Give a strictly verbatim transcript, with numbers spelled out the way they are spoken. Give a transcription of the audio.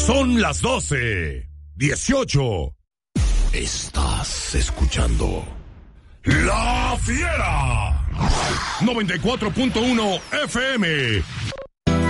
Son las doce, dieciocho. Estás escuchando La Fiera. noventa y cuatro punto uno F M.